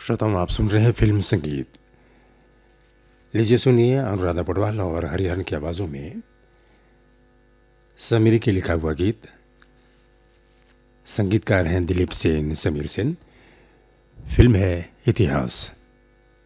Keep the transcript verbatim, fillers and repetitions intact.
श्रोताओं, आप सुन रहे हैं फिल्म संगीत। लीजिए सुनिए अनुराधा पौडवाल और हरिहरन की आवाज़ों में समीर के लिखा हुआ गीत। संगीतकार हैं दिलीप सेन, समीर सेन। फिल्म है इतिहास।